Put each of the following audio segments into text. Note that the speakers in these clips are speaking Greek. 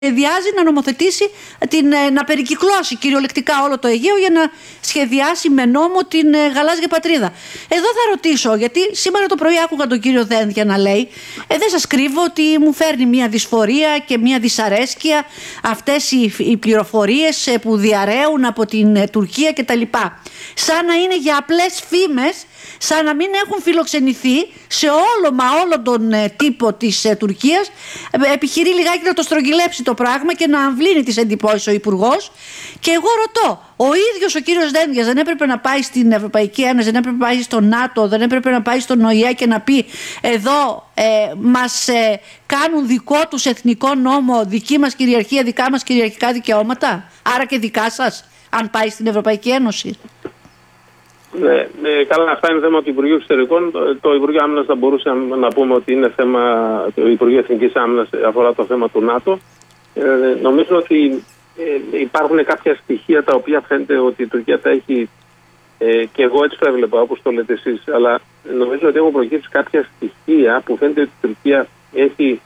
Σχεδιάζει να νομοθετήσει, να περικυκλώσει κυριολεκτικά όλο το Αιγαίο για να σχεδιάσει με νόμο την γαλάζια πατρίδα. Εδώ θα ρωτήσω, γιατί σήμερα το πρωί άκουγα τον κύριο Δένδια να λέει, δεν σας κρύβω ότι μου φέρνει μια δυσφορία και μια δυσαρέσκεια αυτές οι πληροφορίες που διαρρέουν από την Τουρκία κτλ. Σαν να είναι για απλές φήμες, σαν να μην έχουν φιλοξενηθεί σε όλο τον τύπο της Τουρκίας. Επιχειρεί λιγάκι να το στρογγυλέψει το πράγμα και να αμβλύνει τις εντυπώσεις ο Υπουργός. Και εγώ ρωτώ, ο ίδιος ο κύριος Δένδιας δεν έπρεπε να πάει στην Ευρωπαϊκή Ένωση, δεν έπρεπε να πάει στο ΝΑΤΟ, δεν έπρεπε να πάει στον ΟΗΕ και να πει εδώ μας κάνουν δικό τους εθνικό νόμο, δική μας κυριαρχία, δικά μας κυριαρχικά δικαιώματα, άρα και δικά σας, αν πάει στην Ευρωπαϊκή Ένωση? Ναι, καλά, αυτά είναι θέμα του Υπουργείου Εξωτερικών. Το Υπουργείο Άμυνας θα μπορούσε να πούμε ότι είναι θέμα, το Υπουργείο Εθνικής Άμυνας αφορά το θέμα του ΝΑΤΟ. Νομίζω ότι υπάρχουν κάποια στοιχεία τα οποία φαίνεται ότι η Τουρκία τα έχει, και εγώ έτσι το έβλεπα όπως το λέτε εσείς, αλλά νομίζω ότι έχουν προκύψει κάποια στοιχεία που φαίνεται ότι η Τουρκία έχει,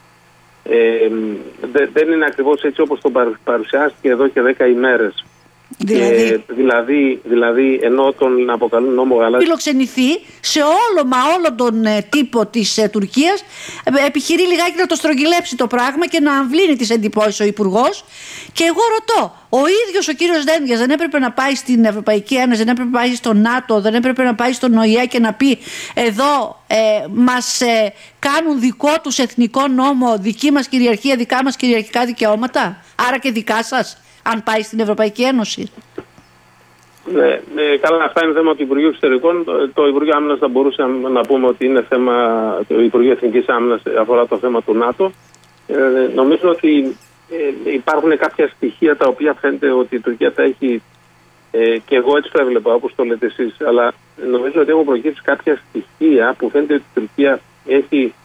δεν είναι ακριβώς έτσι όπως το παρουσιάστηκε εδώ και 10 ημέρες. Δηλαδή ενώ τον αποκαλούν νόμο γαλάζια, φιλοξενηθεί σε όλο τον τύπο της Τουρκίας. Επιχειρεί λιγάκι να το στρογγυλέψει το πράγμα και να αμβλύνει τις εντυπώσεις ο Υπουργός. Και εγώ ρωτώ, ο ίδιος ο κύριος Δένδιας δεν έπρεπε να πάει στην Ευρωπαϊκή Ένωση, δεν έπρεπε να πάει στο ΝΑΤΟ, δεν έπρεπε να πάει στον ΟΗΕ και να πει εδώ μας κάνουν δικό τους εθνικό νόμο, δική μας κυριαρχία, δικά μας κυριαρχικά δικαιώματα, άρα και δικά σας, αν πάει στην Ευρωπαϊκή Ένωση? Ναι, καλά, αυτά είναι θέμα του Υπουργείου Εξωτερικών. Το Υπουργείο Άμυνας θα μπορούσε να πούμε ότι είναι θέμα, το Υπουργείο Εθνικής Άμυνας αφορά το θέμα του ΝΑΤΟ. Νομίζω ότι υπάρχουν κάποια στοιχεία τα οποία φαίνεται ότι η Τουρκία τα έχει, και εγώ έτσι το έβλεπα όπως το λέτε εσείς, αλλά νομίζω ότι έχουν προκύψει κάποια στοιχεία που φαίνεται ότι η Τουρκία έχει